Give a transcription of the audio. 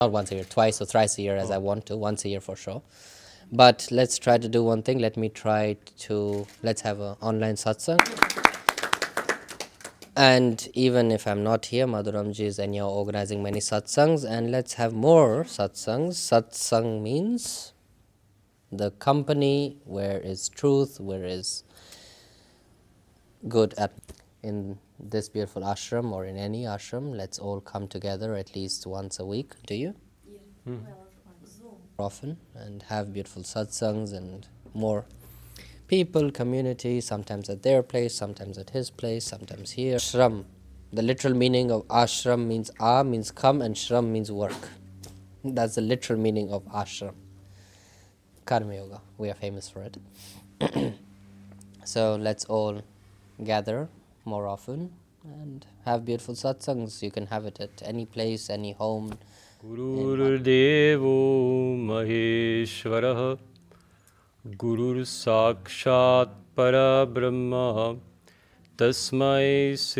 Not once a year, twice or thrice a year as I want to, once a year for sure. But let's try to do one thing. Let's have an online satsang. And even if I'm not here, Madhuramji is anyhow organizing many satsangs, and let's have more satsangs. Satsang means the company where is truth, where is good at. In this beautiful ashram or in any ashram, let's all come together at least once a week. Do you? Well, on Zoom. Often, and have beautiful satsangs and more people, community, sometimes at their place, sometimes at his place, sometimes here. Ashram. The literal meaning of ashram means means come and shram means work. That's the literal meaning of ashram. Karma Yoga. We are famous for it. So let's all gather more often and have beautiful satsangs. You can have it at any place, any home. Gurudevo Maheshwarah Gurur Sakshat Parabrahma Tasmai